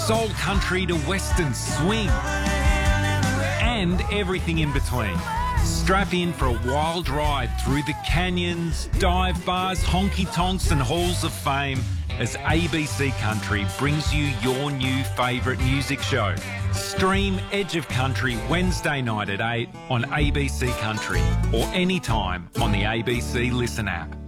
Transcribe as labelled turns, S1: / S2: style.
S1: soul country to western swing, and everything in between. Strap in for a wild ride through the canyons, dive bars, honky-tonks and halls of fame as ABC Country brings you your new favourite music show. Stream Edge of Country Wednesday night at 8 on ABC Country or anytime on the ABC Listen app.